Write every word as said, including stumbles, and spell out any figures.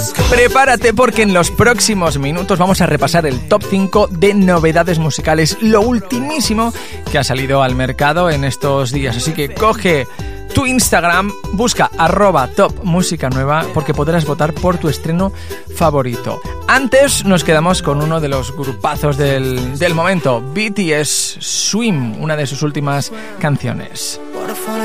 Prepárate porque en los próximos minutos vamos a repasar el top cinco de novedades musicales, lo ultimísimo que ha salido al mercado en estos días. Así que coge tu Instagram, busca arroba top música nueva porque podrás votar por tu estreno favorito. Antes nos quedamos con uno de los grupazos del, del momento, B T S Swim, una de sus últimas canciones.